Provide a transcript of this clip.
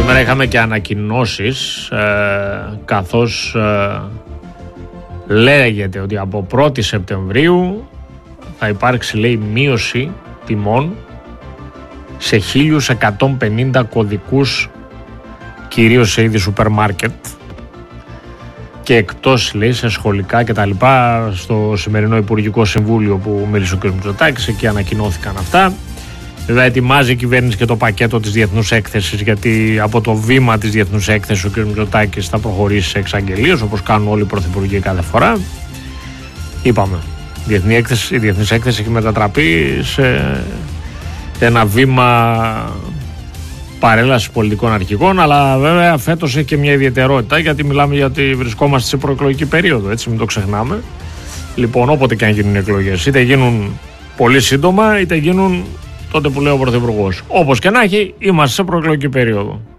Σήμερα είχαμε και ανακοινώσεις, καθώς λέγεται ότι από 1η Σεπτεμβρίου θα υπάρξει, λέει, μείωση τιμών σε 1.150 κωδικούς, κυρίως σε είδη σούπερ μάρκετ και εκτός, λέει, σε σχολικά και τα λοιπά. Στο σημερινό Υπουργικό Συμβούλιο που μίλησε ο κ. Μητσοτάκης, εκεί ανακοινώθηκαν αυτά. Βέβαια ετοιμάζει η κυβέρνηση και το πακέτο της Διεθνούς Έκθεσης, γιατί από το βήμα της Διεθνούς Έκθεσης ο κ. Μητσοτάκης θα προχωρήσει σε εξαγγελίες, όπως κάνουν όλοι οι πρωθυπουργοί κάθε φορά. Είπαμε, η Διεθνής Έκθεση έχει μετατραπεί σε ένα βήμα παρέλασης πολιτικών αρχηγών, αλλά βέβαια φέτος έχει και μια ιδιαιτερότητα, γιατί μιλάμε γιατί βρισκόμαστε σε προεκλογική περίοδο, έτσι, μην το ξεχνάμε. Λοιπόν, όποτε και αν γίνουν οι εκλογές, είτε γίνουν πολύ σύντομα, είτε γίνουν τότε που λέει ο Πρωθυπουργός. Όπως και να έχει, είμαστε σε προεκλογική περίοδο.